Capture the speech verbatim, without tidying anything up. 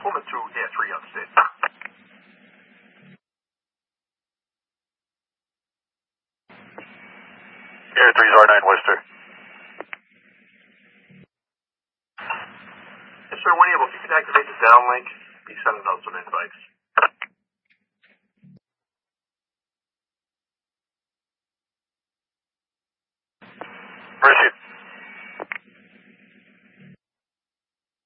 Pullman to Air three on state. Air three R nine Worcester. Yes, sir, when able, if you can activate the downlink, be sending out some invites. Appreciate it.